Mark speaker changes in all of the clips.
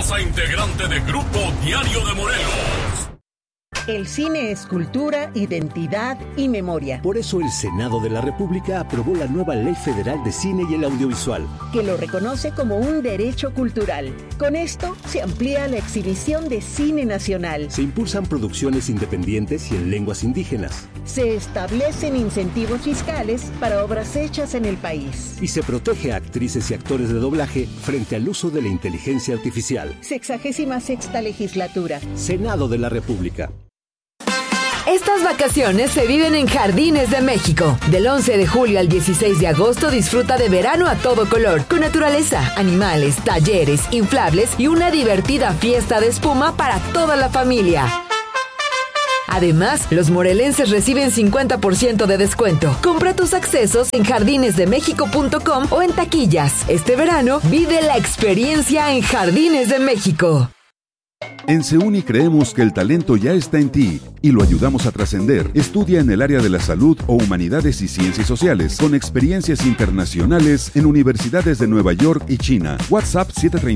Speaker 1: orgullosa integrante de Grupo Diario de Morelos.
Speaker 2: El cine es cultura, identidad y memoria.
Speaker 3: Por eso el Senado de la República aprobó la nueva Ley Federal de Cine y el Audiovisual,
Speaker 2: que lo reconoce como un derecho cultural. Con esto se amplía la exhibición de cine nacional.
Speaker 3: Se impulsan producciones independientes y en lenguas indígenas.
Speaker 2: Se establecen incentivos fiscales para obras hechas en el país.
Speaker 3: Y se protege a actrices y actores de doblaje frente al uso de la inteligencia artificial.
Speaker 2: 66ª legislatura.
Speaker 3: Senado de la República.
Speaker 4: Estas vacaciones se viven en Jardines de México. Del 11 de julio al 16 de agosto disfruta de verano a todo color, con naturaleza, animales, talleres, inflables y una divertida fiesta de espuma para toda la familia. Además, los morelenses reciben 50% de descuento. Compra tus accesos en jardinesdemexico.com o en taquillas. Este verano, vive la experiencia en Jardines de México.
Speaker 5: En SEUNI creemos que el talento ya está en ti y lo ayudamos a trascender. Estudia en el área de la salud o humanidades y ciencias sociales con experiencias internacionales en universidades de Nueva York y China. WhatsApp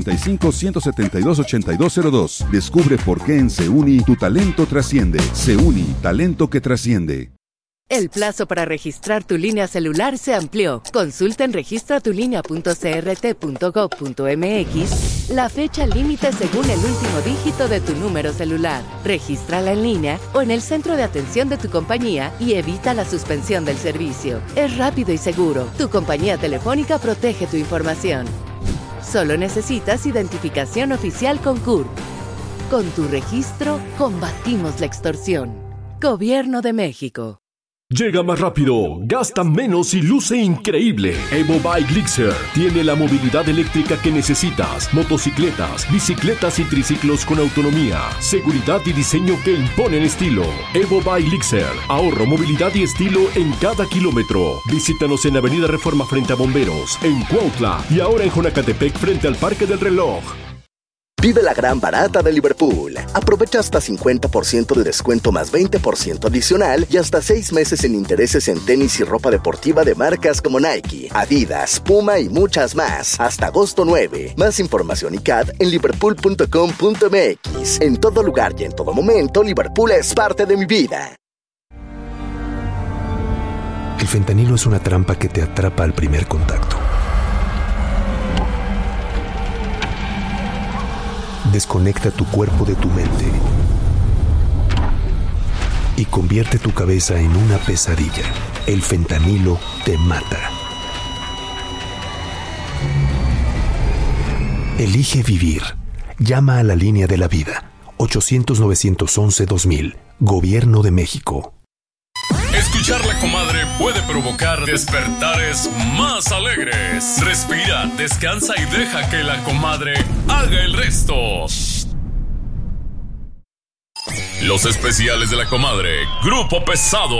Speaker 5: 735-172-8202. Descubre por qué en SEUNI tu talento trasciende. SEUNI, talento que trasciende.
Speaker 6: El plazo para registrar tu línea celular se amplió. Consulta en registratulinea.crt.gov.mx la fecha límite según el último dígito de tu número celular. Regístrala en línea o en el centro de atención de tu compañía y evita la suspensión del servicio. Es rápido y seguro. Tu compañía telefónica protege tu información. Solo necesitas identificación oficial con CURP. Con tu registro, combatimos la extorsión. Gobierno de México.
Speaker 1: Llega más rápido, gasta menos y luce increíble. Evo Bike Gixxer tiene la movilidad eléctrica que necesitas. Motocicletas, bicicletas y triciclos con autonomía, seguridad y diseño que imponen estilo. Evo Bike Gixxer, ahorro, movilidad y estilo en cada kilómetro. Visítanos en Avenida Reforma frente a Bomberos, en Cuautla y ahora en Jonacatepec frente al Parque del Reloj.
Speaker 7: Vive la gran barata de Liverpool. Aprovecha hasta 50% de descuento más 20% adicional y hasta 6 meses en intereses en tenis y ropa deportiva de marcas como Nike, Adidas, Puma y muchas más. Hasta agosto 9. Más información y CAD en liverpool.com.mx. En todo lugar y en todo momento, Liverpool es parte de mi vida.
Speaker 8: El fentanilo es una trampa que te atrapa al primer contacto. Desconecta tu cuerpo de tu mente y convierte tu cabeza en una pesadilla. El fentanilo te mata. Elige vivir. Llama a la línea de la vida. 800-911-2000. Gobierno de México.
Speaker 1: Escuchar La Comadre puede provocar despertares más alegres. Respira, descansa y deja que La Comadre haga el resto. Los especiales de La Comadre, Grupo Pesado.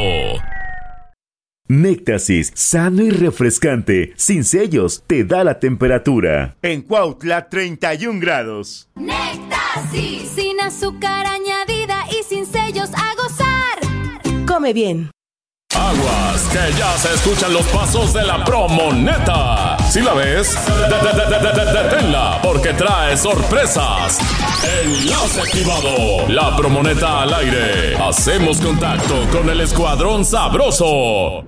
Speaker 9: Néctasis, sano y refrescante, sin sellos, te da la temperatura.
Speaker 10: En Cuautla, 31 grados.
Speaker 11: Néctasis, sin azúcar añadida y sin sellos, a gozar.
Speaker 2: Come bien.
Speaker 1: Aguas, que ya se escuchan los pasos de la promoneta. Si la ves, deténla, porque trae sorpresas. Enlace activado. La promoneta al aire. Hacemos contacto con el escuadrón sabroso.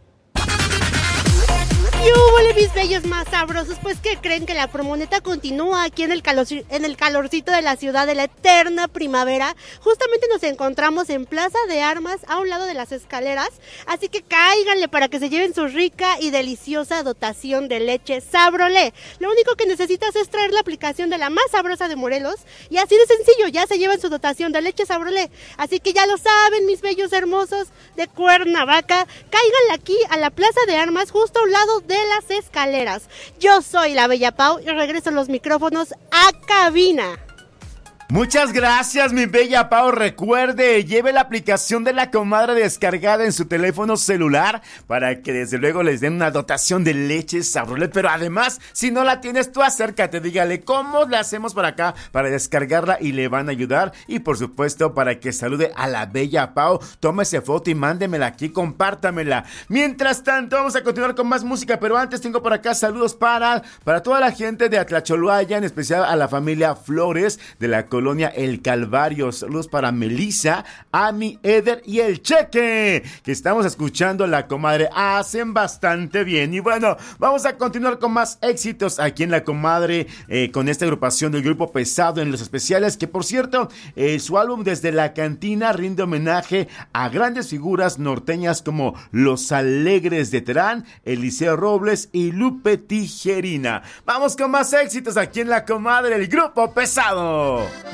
Speaker 12: ¡Yúbole, mis bellos más sabrosos! Pues, ¿qué creen? Que la promoneta continúa aquí en el calorcito de la ciudad de la eterna primavera. Justamente nos encontramos en Plaza de Armas, a un lado de las escaleras. Así que cáiganle para que se lleven su rica y deliciosa dotación de leche Sabrolé. Lo único que necesitas es traer la aplicación de la más sabrosa de Morelos. Y así de sencillo, ya se llevan su dotación de leche Sabrolé. Así que ya lo saben, mis bellos hermosos de Cuernavaca. Cáiganle aquí a la Plaza de Armas, justo a un lado de las escaleras. Yo soy la Bella Pau y regreso los micrófonos a cabina.
Speaker 10: Muchas gracias, mi bella Pau. Recuerde, lleve la aplicación de La Comadre descargada en su teléfono celular para que desde luego les den una dotación de leche Sabrole. Pero además, si no la tienes, tú acércate, dígale cómo le hacemos para acá para descargarla y le van a ayudar. Y por supuesto, para que salude a la bella Pau, tómese foto y mándemela aquí, compártamela. Mientras tanto, vamos a continuar con más música, pero antes tengo por acá saludos para toda la gente de Atlacholoaya, en especial a la familia Flores de la colonia El Calvario. Saludos para Melissa, Ami, Eder y el Cheque, que estamos escuchando La Comadre. Hacen bastante bien. Y bueno, vamos a continuar con más éxitos aquí en La Comadre, con esta agrupación del Grupo Pesado en los especiales, que por cierto, su álbum Desde la Cantina rinde homenaje a grandes figuras norteñas como Los Alegres de Terán, Eliseo Robles y Lupe Tijerina. Vamos con más éxitos aquí en La Comadre, el Grupo Pesado.